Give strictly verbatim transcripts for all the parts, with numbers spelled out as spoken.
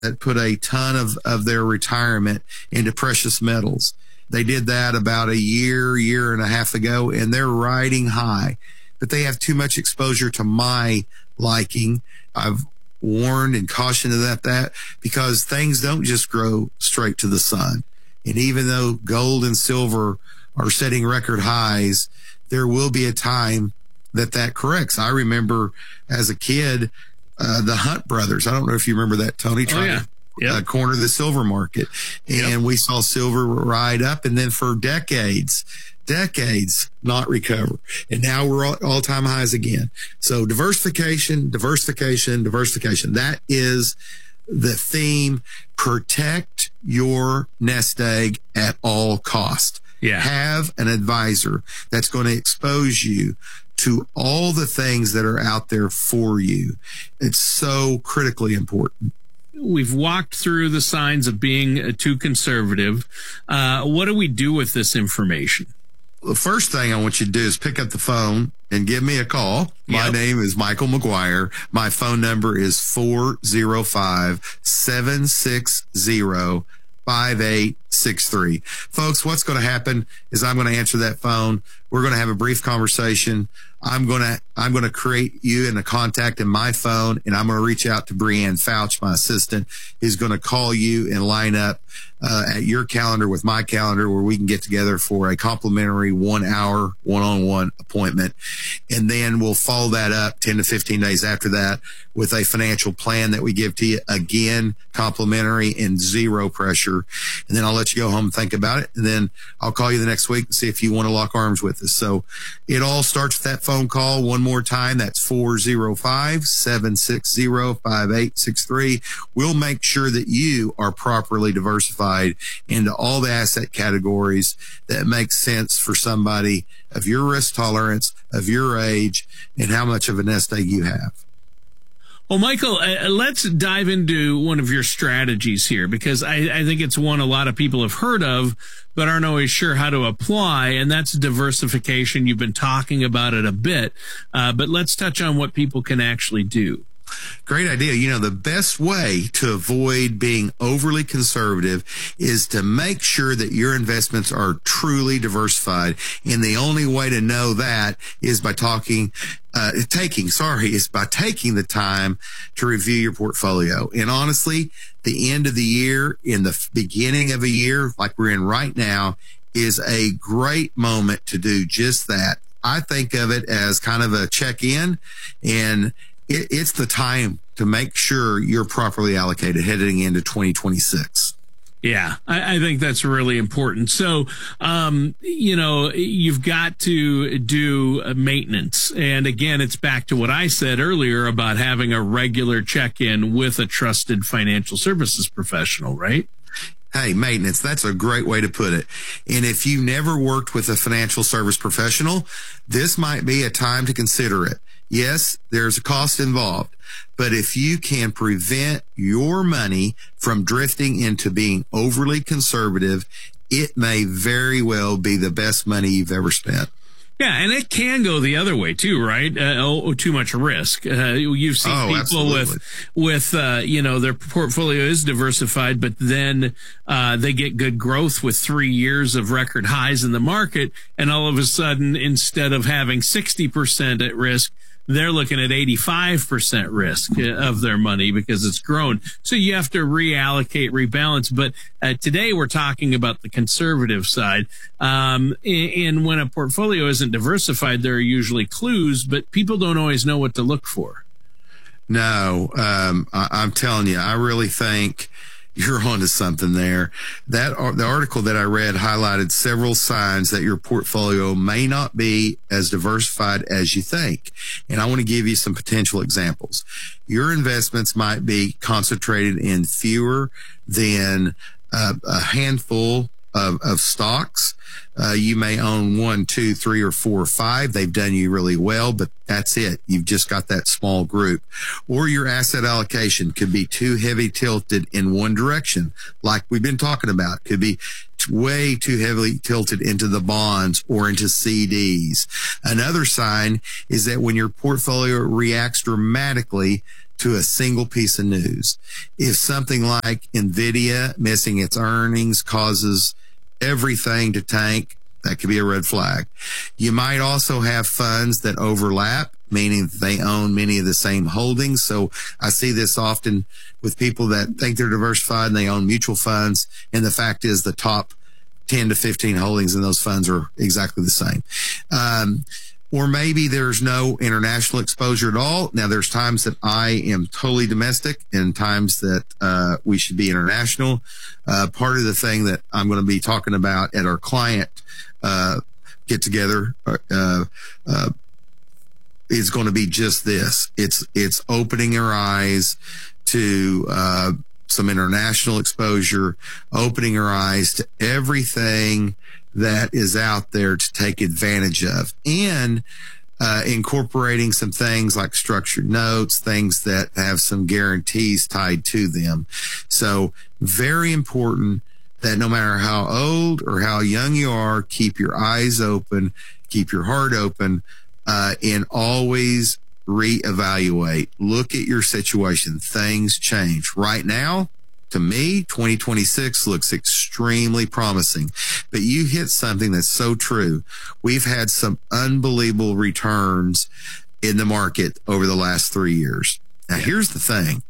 that put a ton of, of their retirement into precious metals. They did that about a year, year and a half ago, and they're riding high. But they have too much exposure to my liking. I've warned and cautioned about that because things don't just grow straight to the sun. And even though gold and silver are setting record highs, there will be a time that that corrects. I remember as a kid, uh, the Hunt brothers. I don't know if you remember that, Tony, trying oh, yeah. to Yep. uh, corner the silver market. And Yep. we saw silver ride up, and then for decades, decades not recover. And now we're all, all-time highs again. So diversification, diversification, diversification. That is the theme. Protect your nest egg at all cost. Yeah. Have an advisor that's going to expose you to all the things that are out there for you. It's so critically important. We've walked through the signs of being uh, too conservative. Uh, what do we do with this information? The first thing I want you to do is pick up the phone and give me a call. My Yep. name is Michael McGuire. My phone number is four oh five, seven six zero, five eight six three. Folks, what's going to happen is I'm going to answer that phone. We're going to have a brief conversation. I'm going to, I'm going to create you in a contact in my phone, and I'm going to reach out to Brianne Fouch, my assistant, who's going to call you and line up uh, at your calendar with my calendar where we can get together for a complimentary one hour one-on-one appointment. And then we'll follow that up ten to fifteen days after that with a financial plan that we give to you, again, complimentary and zero pressure. And then I'll let you go home and think about it. And then I'll call you the next week and see if you want to lock arms with us. So it all starts with that phone call. One more time, that's four oh five, seven six zero, five eight six three. We'll make sure that you are properly diversified into all the asset categories that make sense for somebody of your risk tolerance, of your age, and how much of a nest egg you have. Well, Michael, uh, let's dive into one of your strategies here, because I, I think it's one a lot of people have heard of, but aren't always sure how to apply, and that's diversification. You've been talking about it a bit, uh, but let's touch on what people can actually do. Great idea. You know, the best way to avoid being overly conservative is to make sure that your investments are truly diversified. And the only way to know that is by talking, uh, taking, sorry, is by taking the time to review your portfolio. And honestly, the end of the year, in the beginning of a year, like we're in right now, is a great moment to do just that. I think of it as kind of a check-in, and it, it's the time to make sure you're properly allocated heading into twenty twenty-six. Yeah, I, I think that's really important. So, um, you know, you've got to do maintenance. And again, it's back to what I said earlier about having a regular check-in with a trusted financial services professional, right? Hey, maintenance, that's a great way to put it. And if you never worked with a financial service professional, this might be a time to consider it. Yes, there's a cost involved, but if you can prevent your money from drifting into being overly conservative, it may very well be the best money you've ever spent. Yeah, and it can go the other way too, right? Uh, oh, too much risk. Uh, you've seen Oh, people absolutely. with, with uh, you know, their portfolio is diversified, but then uh, they get good growth with three years of record highs in the market, and all of a sudden, instead of having sixty percent at risk, they're looking at eighty-five percent risk of their money because it's grown. So you have to reallocate, rebalance. But uh, today we're talking about the conservative side. Um, and when a portfolio isn't diversified, there are usually clues, but people don't always know what to look for. No, um, I, I'm telling you, I really think you're onto something there. That the article that I read highlighted several signs that your portfolio may not be as diversified as you think. And I want to give you some potential examples. Your investments might be concentrated in fewer than uh, a handful of, of stocks. Uh, you may own one, two, three, or four, or five. They've done you really well, but that's it. You've just got that small group. Or your asset allocation could be too heavy tilted in one direction, like we've been talking about. Could be way too heavily tilted into the bonds or into C Ds. Another sign is that when your portfolio reacts dramatically to a single piece of news. If something like NVIDIA missing its earnings causes everything to tank, that could be a red flag. You might also have funds that overlap, meaning they own many of the same holdings. So I see this often with people that think they're diversified and they own mutual funds. And the fact is the top ten to fifteen holdings in those funds are exactly the same. Um, or maybe there's no international exposure at all. Now, there's times that I am totally domestic and times that uh, we should be international. Uh, part of the thing that I'm going to be talking about at our client uh, get together uh, uh, is going to be just this. It's it's opening our eyes to uh, some international exposure, opening our eyes to everything that is out there to take advantage of, and uh, incorporating some things like structured notes, things that have some guarantees tied to them. So very important that no matter how old or how young you are, keep your eyes open, keep your heart open, uh, and always reevaluate. Look at your situation. Things change. Right now, to me, twenty twenty-six looks extremely promising, but you hit something that's so true. We've had some unbelievable returns in the market over the last three years. Now, yeah. Here's the thing.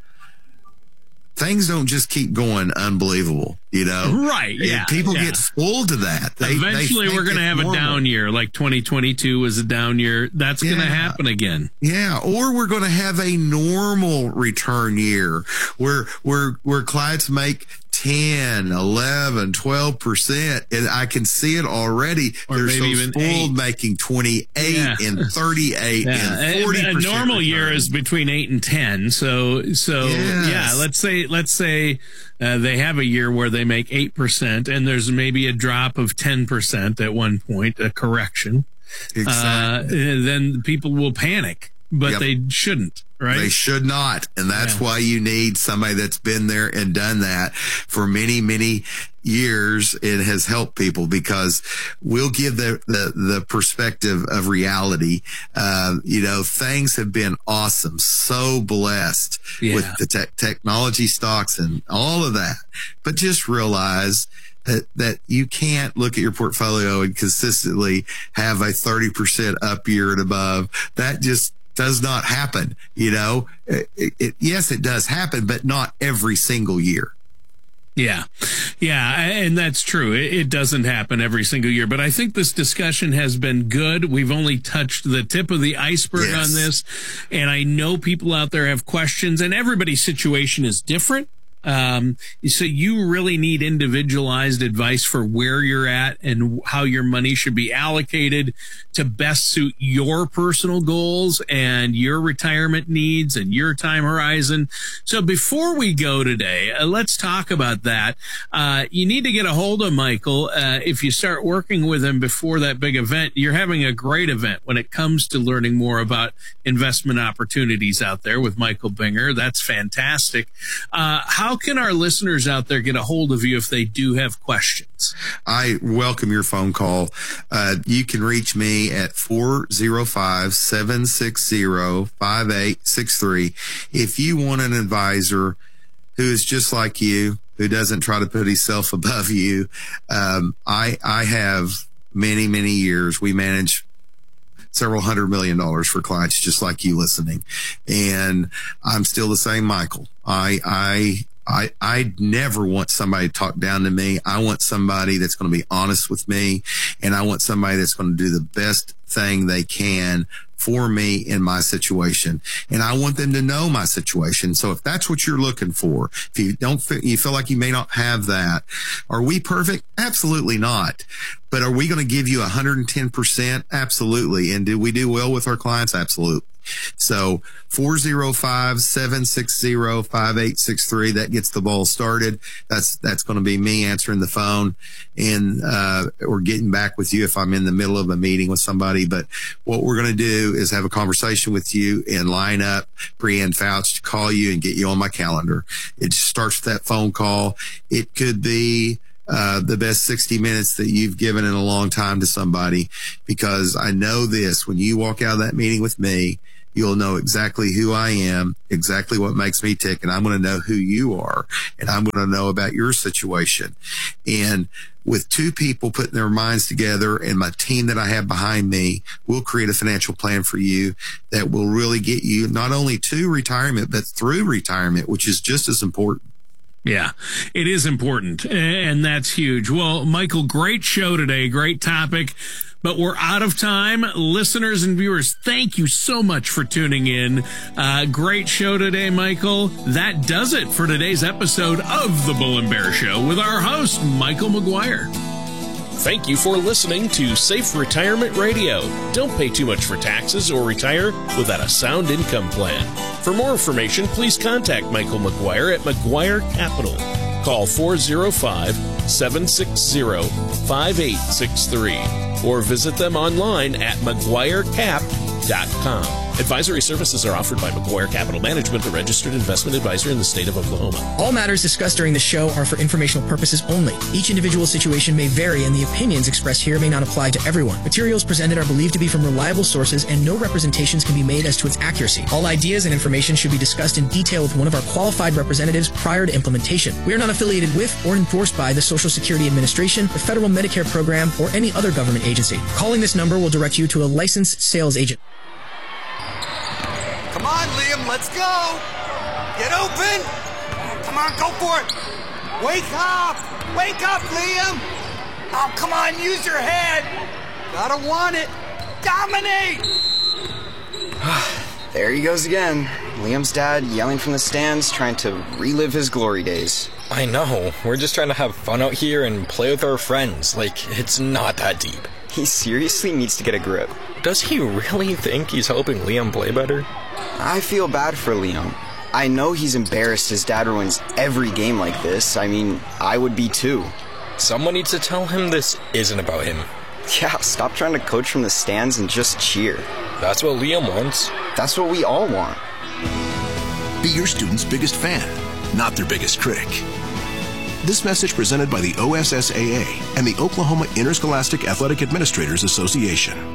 Things don't just keep going unbelievable, you know? Right, yeah. People yeah. get spoiled to that. They, Eventually, they we're going to have normal. a down year, like twenty twenty-two was a down year. That's yeah. going to happen again. Yeah, or we're going to have a normal return year where, where, where clients make ten, eleven, twelve percent. And I can see it already. Or They're maybe so even spoiled eight. making twenty-eight Yeah. and thirty-eight Yeah. and forty percent. A normal return. year is between eight and ten. So, so Yes. yeah, let's say, let's say, uh, they have a year where they make eight percent and there's maybe a drop of ten percent at one point, a correction. Exactly. Uh, then people will panic, but Yep. they shouldn't, right? They should not. And that's Yeah. why you need somebody that's been there and done that for many, many years. It has helped people because we'll give the, the, the perspective of reality. Uh, you know, things have been awesome. So blessed Yeah. with the tech technology stocks and all of that. But just realize that, that you can't look at your portfolio and consistently have a thirty percent up year and above. That just does not happen. You know, it, it, yes, it does happen, but not every single year. Yeah. Yeah. And that's true. It, it doesn't happen every single year, but I think this discussion has been good. We've only touched the tip of the iceberg Yes. on this. And I know people out there have questions and everybody's situation is different. Um, so you really need individualized advice for where you're at and how your money should be allocated to best suit your personal goals and your retirement needs and your time horizon. So before we go today, uh, let's talk about that. Uh, you need to get a hold of Michael. Uh, if you start working with him before that big event, you're having a great event when it comes to learning more about investment opportunities out there with Michael Binger. That's fantastic. Uh, how How can our listeners out there get a hold of you if they do have questions? I welcome your phone call. Uh, you can reach me at four oh five, seven six oh, five eight six three. If you want an advisor who is just like you, who doesn't try to put himself above you, um, I, I have many, many years. We manage several hundred million dollars for clients just like you listening. And I'm still the same Michael. I, I, I, I never want somebody to talk down to me. I want somebody that's going to be honest with me, and I want somebody that's going to do the best thing they can for me in my situation. And I want them to know my situation. So if that's what you're looking for, if you don't feel, you feel like you may not have that, are we perfect? Absolutely not. But are we going to give you one hundred ten percent? Absolutely. And do we do well with our clients? Absolutely. So four oh five, seven six oh, five eight six three, that gets the ball started. That's, that's going to be me answering the phone and, uh, or getting back with you if I'm in the middle of a meeting with somebody. But what we're going to do is have a conversation with you and line up Brianne Fouch to call you and get you on my calendar. It starts with that phone call. It could be Uh, the best sixty minutes that you've given in a long time to somebody, because I know this, when you walk out of that meeting with me, You'll know exactly who I am, exactly what makes me tick, and I'm going to know who you are, and I'm going to know about your situation. And with two people putting their minds together and my team that I have behind me, we'll create a financial plan for you that will really get you not only to retirement, but through retirement, which is just as important. Yeah, it is important, and that's huge. Well, Michael, great show today, great topic, but we're out of time. Listeners and viewers, thank you so much for tuning in. Uh, great show today, Michael. That does it for today's episode of The Bull and Bear Show with our host, Michael McGuire. Thank you for listening to Safe Retirement Radio. Don't pay too much for taxes or retire without a sound income plan. For more information, please contact Michael McGuire at McGuire Capital. Call four oh five, seven six zero, five eight six three or visit them online at mcguire cap dot com. Advisory services are offered by McGuire Capital Management, a registered investment advisor in the state of Oklahoma. All matters discussed during the show are for informational purposes only. Each individual situation may vary, and the opinions expressed here may not apply to everyone. Materials presented are believed to be from reliable sources, and no representations can be made as to its accuracy. All ideas and information should be discussed in detail with one of our qualified representatives prior to implementation. We are not affiliated with or enforced by the Social Security Administration, the Federal Medicare Program, or any other government agency. Calling this number will direct you to a licensed sales agent. Come on, Liam, let's go! Get open! Come on, go for it! Wake up! Wake up, Liam! Oh, come on, use your head! Gotta want it! Dominate! There he goes again. Liam's dad yelling from the stands, trying to relive his glory days. I know. We're just trying to have fun out here and play with our friends. Like, it's not that deep. He seriously needs to get a grip. Does he really think he's helping Liam play better? I feel bad for Liam. I know he's embarrassed his dad ruins every game like this. I mean, I would be too. Someone needs to tell him this isn't about him. Yeah, stop trying to coach from the stands and just cheer. That's what Liam wants. That's what we all want. Be your student's biggest fan, not their biggest critic. This message presented by the O S S A A and the Oklahoma Interscholastic Athletic Administrators Association.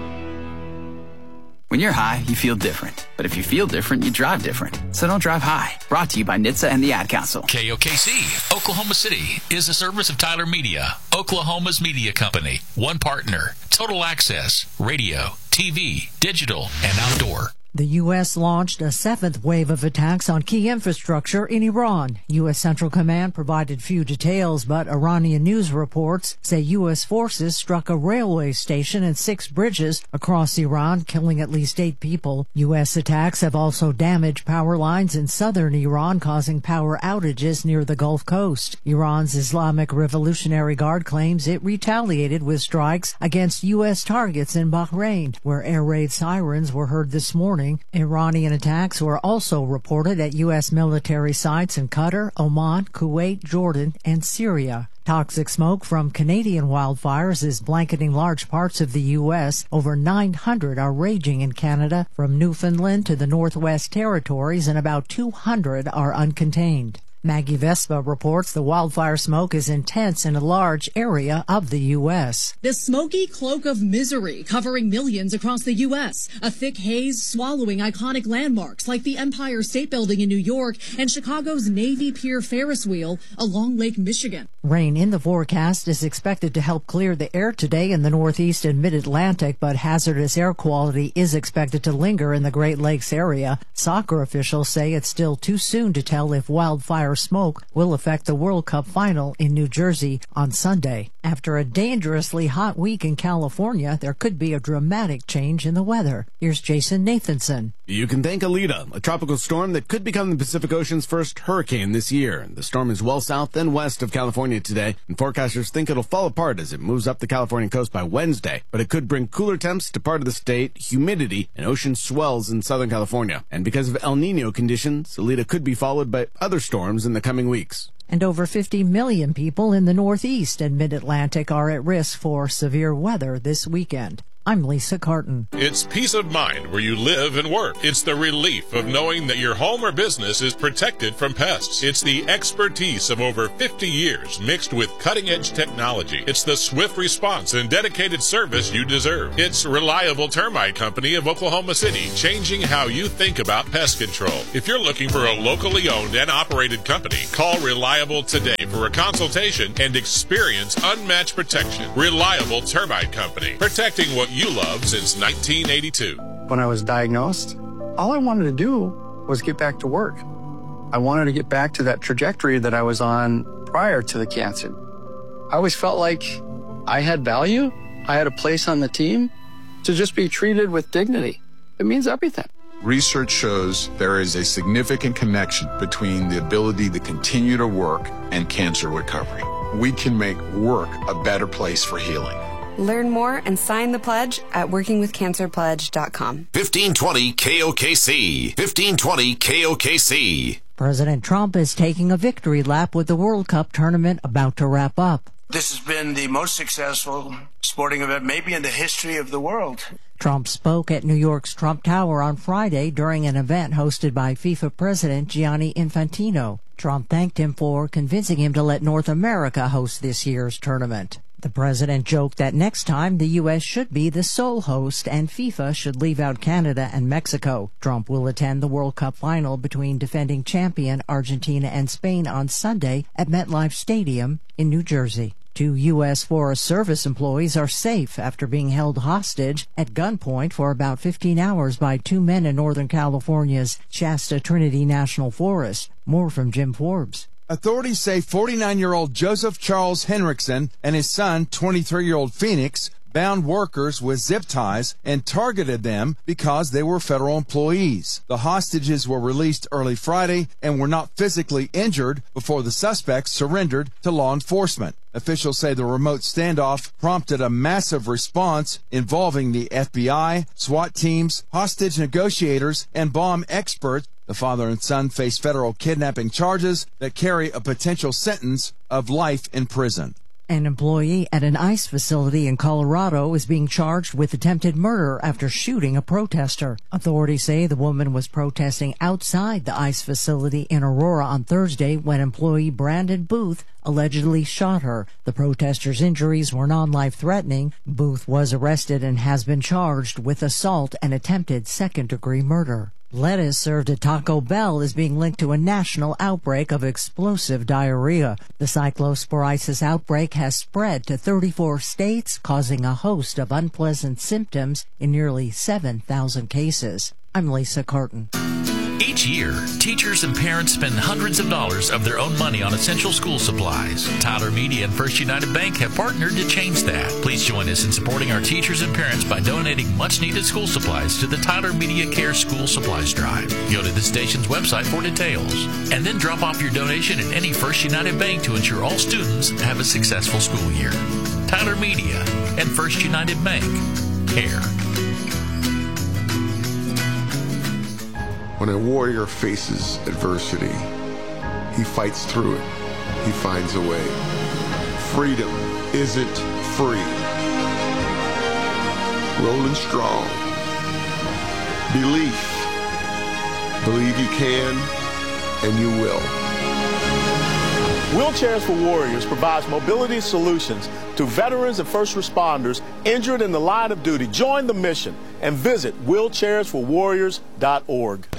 When you're high, you feel different. But if you feel different, you drive different. So don't drive high. Brought to you by N H T S A and the Ad Council. K O K C, Oklahoma City, is a service of Tyler Media, Oklahoma's media company. One partner, total access, radio, T V, digital, and outdoor. The U S launched a seventh wave of attacks on key infrastructure in Iran. U S Central Command provided few details, but Iranian news reports say U S forces struck a railway station and six bridges across Iran, killing at least eight people. U S attacks have also damaged power lines in southern Iran, causing power outages near the Gulf Coast. Iran's Islamic Revolutionary Guard claims it retaliated with strikes against U S targets in Bahrain, where air raid sirens were heard this morning. Iranian attacks were also reported at U S military sites in Qatar, Oman, Kuwait, Jordan, and Syria. Toxic smoke from Canadian wildfires is blanketing large parts of the U S. Over nine hundred are raging in Canada, from Newfoundland to the Northwest Territories, and about two hundred are uncontained. Maggie Vespa reports the wildfire smoke is intense in a large area of the U S. The smoky cloak of misery covering millions across the U S. A thick haze swallowing iconic landmarks like the Empire State Building in New York and Chicago's Navy Pier Ferris wheel along Lake Michigan. Rain in the forecast is expected to help clear the air today in the Northeast and Mid-Atlantic, but hazardous air quality is expected to linger in the Great Lakes area. Soccer officials say it's still too soon to tell if wildfire smoke will affect the World Cup final in New Jersey on Sunday. After a dangerously hot week in California, there could be a dramatic change in the weather. Here's Jason Nathanson. You can thank Alita, a tropical storm that could become the Pacific Ocean's first hurricane this year. The storm is well south and west of California today, and forecasters think it'll fall apart as it moves up the California coast by Wednesday. But it could bring cooler temps to part of the state, humidity, and ocean swells in Southern California. And because of El Nino conditions, Alita could be followed by other storms in the coming weeks. And over fifty million people in the Northeast and Mid-Atlantic are at risk for severe weather this weekend. I'm Lisa Carton. It's peace of mind where you live and work. It's the relief of knowing that your home or business is protected from pests. It's the expertise of over fifty years mixed with cutting-edge technology. It's the swift response and dedicated service you deserve. It's Reliable Termite Company of Oklahoma City, changing how you think about pest control. If you're looking for a locally owned and operated company, call Reliable today for a consultation and experience unmatched protection. Reliable Termite Company, protecting what you love since nineteen eighty-two. When I was diagnosed, all I wanted to do was get back to work. I wanted to get back to that trajectory that I was on prior to the cancer. I always felt like I had value. I had a place on the team. To just be treated with dignity, it means everything. Research shows there is a significant connection between the ability to continue to work and cancer recovery. We can make work a better place for healing. Learn more and sign the pledge at working with cancer pledge dot com. fifteen twenty K O K C. fifteen twenty K O K C. President Trump is taking a victory lap with the World Cup tournament about to wrap up. This has been the most successful sporting event maybe in the history of the world. Trump spoke at New York's Trump Tower on Friday during an event hosted by FIFA President Gianni Infantino. Trump thanked him for convincing him to let North America host this year's tournament. The president joked that next time the U S should be the sole host and FIFA should leave out Canada and Mexico. Trump will attend the World Cup final between defending champion Argentina and Spain on Sunday at MetLife Stadium in New Jersey. Two U S Forest Service employees are safe after being held hostage at gunpoint for about fifteen hours by two men in Northern California's Shasta Trinity National Forest. More from Jim Forbes. Authorities say forty-nine-year-old Joseph Charles Henriksen and his son, twenty-three-year-old Phoenix, bound workers with zip ties and targeted them because they were federal employees. The hostages were released early Friday and were not physically injured before the suspects surrendered to law enforcement. Officials say the remote standoff prompted a massive response involving the F B I, SWAT teams, hostage negotiators, and bomb experts. The father and son face federal kidnapping charges that carry a potential sentence of life in prison. An employee at an ICE facility in Colorado is being charged with attempted murder after shooting a protester. Authorities say the woman was protesting outside the ICE facility in Aurora on Thursday when employee Brandon Booth allegedly shot her. The protester's injuries were non-life-threatening. Booth was arrested and has been charged with assault and attempted second-degree murder. Lettuce served at Taco Bell is being linked to a national outbreak of explosive diarrhea. The cyclosporisis outbreak has spread to thirty-four states, causing a host of unpleasant symptoms in nearly seven thousand cases. I'm Lisa Carton. Each year, teachers and parents spend hundreds of dollars of their own money on essential school supplies. Tyler Media and First United Bank have partnered to change that. Please join us in supporting our teachers and parents by donating much-needed school supplies to the Tyler Media Care School Supplies Drive. Go to the station's website for details, and then drop off your donation at any First United Bank to ensure all students have a successful school year. Tyler Media and First United Bank. Care. When a warrior faces adversity, he fights through it. He finds a way. Freedom isn't free. Rolling strong. Belief. Believe you can, and you will. Wheelchairs for Warriors provides mobility solutions to veterans and first responders injured in the line of duty. Join the mission and visit wheelchairs for warriors dot org.